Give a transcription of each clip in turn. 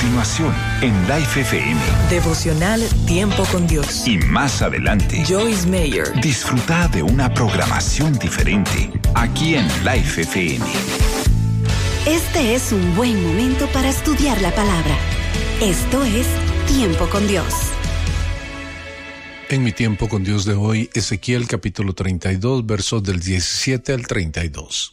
continuación, en Life FM. Devocional Tiempo con Dios. Y más adelante, Joyce Meyer. Disfruta de una programación diferente, aquí en Life FM. Este es un buen momento para estudiar la palabra. Esto es Tiempo con Dios. En mi Tiempo con Dios de hoy, Ezequiel capítulo 32, versos del 17 al 32.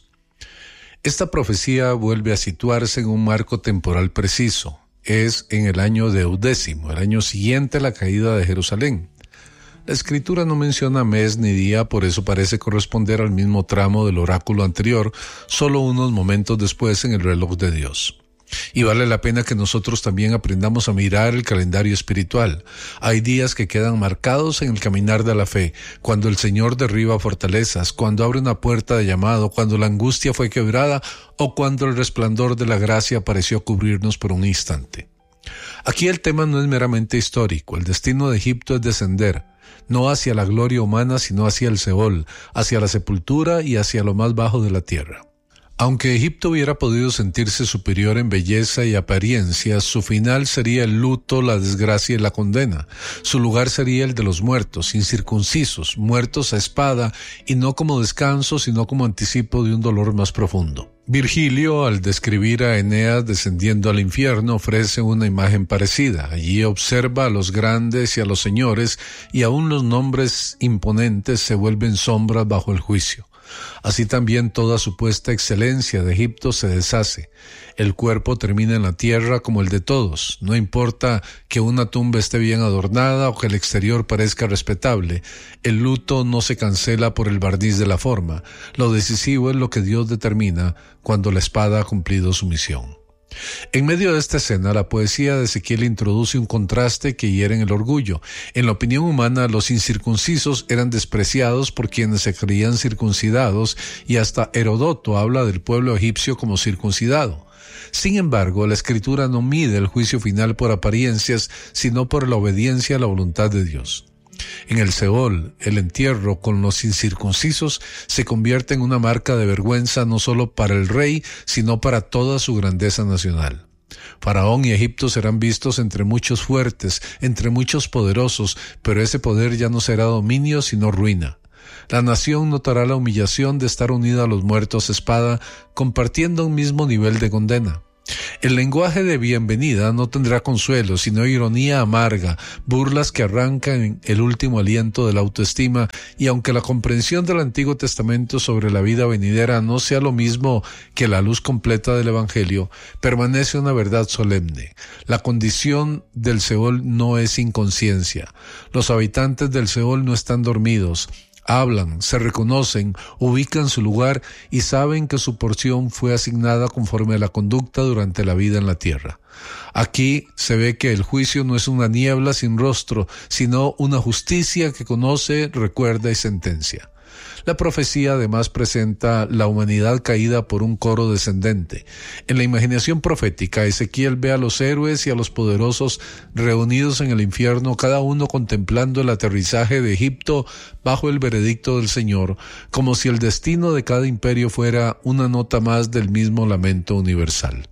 Esta profecía vuelve a situarse en un marco temporal preciso. Es en el año 10º, el año siguiente a la caída de Jerusalén. La escritura no menciona mes ni día, por eso parece corresponder al mismo tramo del oráculo anterior, solo unos momentos después en el reloj de Dios. Y vale la pena que nosotros también aprendamos a mirar el calendario espiritual. Hay días que quedan marcados en el caminar de la fe, cuando el Señor derriba fortalezas, cuando abre una puerta de llamado, cuando la angustia fue quebrada o cuando el resplandor de la gracia pareció cubrirnos por un instante. Aquí el tema no es meramente histórico. El destino de Egipto es descender, no hacia la gloria humana, sino hacia el Seol, hacia la sepultura y hacia lo más bajo de la tierra. Aunque Egipto hubiera podido sentirse superior en belleza y apariencia, su final sería el luto, la desgracia y la condena. Su lugar sería el de los muertos, incircuncisos, muertos a espada, y no como descanso, sino como anticipo de un dolor más profundo. Virgilio, al describir a Eneas descendiendo al infierno, ofrece una imagen parecida. Allí observa a los grandes y a los señores, y aún los nombres imponentes se vuelven sombras bajo el juicio. Así también toda supuesta excelencia de Egipto se deshace. El cuerpo termina en la tierra como el de todos. No importa que una tumba esté bien adornada o que el exterior parezca respetable. El luto no se cancela por el barniz de la forma. Lo decisivo es lo que Dios determina cuando la espada ha cumplido su misión. En medio de esta escena, la poesía de Ezequiel introduce un contraste que hiere en el orgullo. En la opinión humana, los incircuncisos eran despreciados por quienes se creían circuncidados, y hasta Heródoto habla del pueblo egipcio como circuncidado. Sin embargo, la Escritura no mide el juicio final por apariencias, sino por la obediencia a la voluntad de Dios. En el Seol, el entierro con los incircuncisos se convierte en una marca de vergüenza no solo para el rey, sino para toda su grandeza nacional. Faraón y Egipto serán vistos entre muchos fuertes, entre muchos poderosos, pero ese poder ya no será dominio, sino ruina. La nación notará la humillación de estar unida a los muertos a espada, compartiendo un mismo nivel de condena. El lenguaje de bienvenida no tendrá consuelo, sino ironía amarga, burlas que arrancan el último aliento de la autoestima, y aunque la comprensión del Antiguo Testamento sobre la vida venidera no sea lo mismo que la luz completa del Evangelio, permanece una verdad solemne. La condición del Seol no es inconsciencia. Los habitantes del Seol no están dormidos. Hablan, se reconocen, ubican su lugar y saben que su porción fue asignada conforme a la conducta durante la vida en la tierra. Aquí se ve que el juicio no es una niebla sin rostro, sino una justicia que conoce, recuerda y sentencia. La profecía además presenta la humanidad caída por un coro descendente. En la imaginación profética, Ezequiel ve a los héroes y a los poderosos reunidos en el infierno, cada uno contemplando el aterrizaje de Egipto bajo el veredicto del Señor, como si el destino de cada imperio fuera una nota más del mismo lamento universal.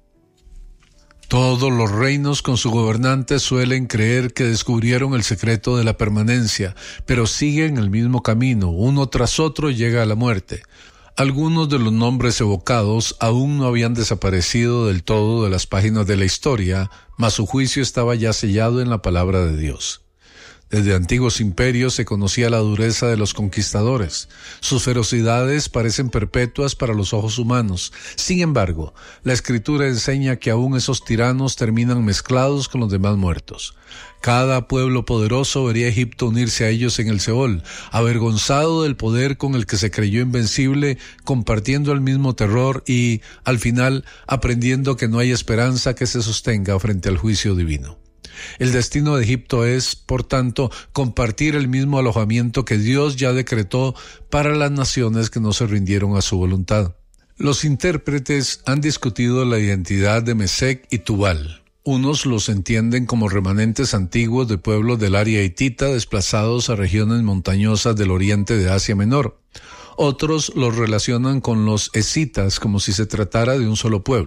Todos los reinos con sus gobernantes suelen creer que descubrieron el secreto de la permanencia, pero siguen el mismo camino, uno tras otro llega a la muerte. Algunos de los nombres evocados aún no habían desaparecido del todo de las páginas de la historia, mas su juicio estaba ya sellado en la palabra de Dios. Desde antiguos imperios se conocía la dureza de los conquistadores. Sus ferocidades parecen perpetuas para los ojos humanos. Sin embargo, la Escritura enseña que aún esos tiranos terminan mezclados con los demás muertos. Cada pueblo poderoso vería a Egipto unirse a ellos en el Seol, avergonzado del poder con el que se creyó invencible, compartiendo el mismo terror y, al final, aprendiendo que no hay esperanza que se sostenga frente al juicio divino. El destino de Egipto es, por tanto, compartir el mismo alojamiento que Dios ya decretó para las naciones que no se rindieron a su voluntad. Los intérpretes han discutido la identidad de Mesec y Tubal. Unos los entienden como remanentes antiguos de pueblos del área hitita desplazados a regiones montañosas del oriente de Asia Menor. Otros los relacionan con los escitas como si se tratara de un solo pueblo.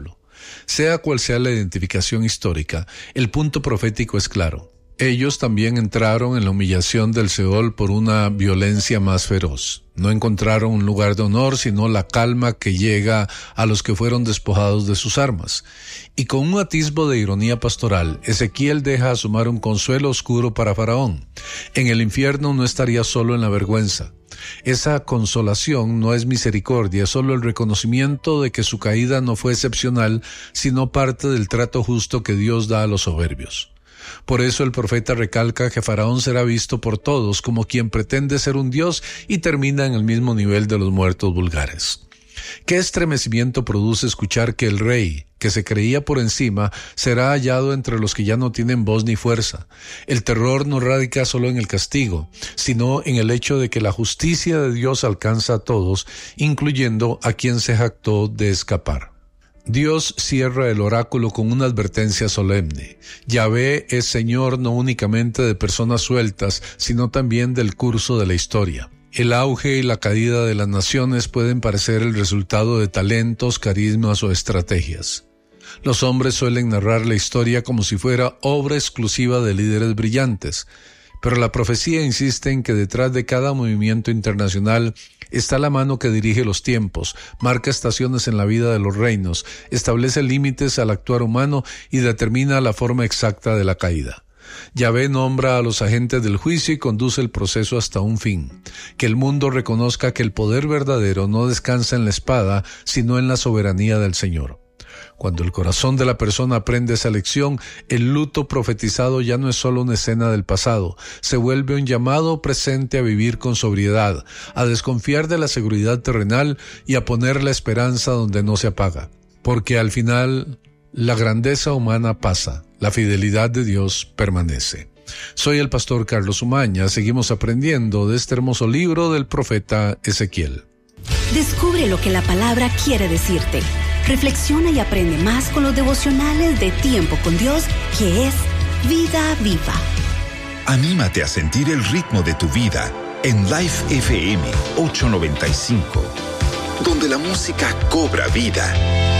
Sea cual sea la identificación histórica, el punto profético es claro. Ellos también entraron en la humillación del Seol por una violencia más feroz. No encontraron un lugar de honor, sino la calma que llega a los que fueron despojados de sus armas. Y con un atisbo de ironía pastoral, Ezequiel deja asomar un consuelo oscuro para Faraón. En el infierno no estaría solo en la vergüenza. Esa consolación no es misericordia, es solo el reconocimiento de que su caída no fue excepcional, sino parte del trato justo que Dios da a los soberbios. Por eso el profeta recalca que Faraón será visto por todos como quien pretende ser un dios y termina en el mismo nivel de los muertos vulgares. ¿Qué estremecimiento produce escuchar que el rey, que se creía por encima, será hallado entre los que ya no tienen voz ni fuerza? El terror no radica solo en el castigo, sino en el hecho de que la justicia de Dios alcanza a todos, incluyendo a quien se jactó de escapar. Dios cierra el oráculo con una advertencia solemne. Yahvé es Señor no únicamente de personas sueltas, sino también del curso de la historia. El auge y la caída de las naciones pueden parecer el resultado de talentos, carismas o estrategias. Los hombres suelen narrar la historia como si fuera obra exclusiva de líderes brillantes, pero la profecía insiste en que detrás de cada movimiento internacional está la mano que dirige los tiempos, marca estaciones en la vida de los reinos, establece límites al actuar humano y determina la forma exacta de la caída. Yahvé nombra a los agentes del juicio y conduce el proceso hasta un fin. Que el mundo reconozca que el poder verdadero no descansa en la espada, sino en la soberanía del Señor. Cuando el corazón de la persona aprende esa lección, el luto profetizado ya no es solo una escena del pasado, se vuelve un llamado presente a vivir con sobriedad, a desconfiar de la seguridad terrenal y a poner la esperanza donde no se apaga. Porque al final, la grandeza humana pasa, la fidelidad de Dios permanece. Soy el pastor Carlos Umaña, seguimos aprendiendo de este hermoso libro del profeta Ezequiel. Descubre lo que la palabra quiere decirte. Reflexiona y aprende más con los devocionales de Tiempo con Dios, que es Vida Viva. Anímate a sentir el ritmo de tu vida en Life FM 895, donde la música cobra vida.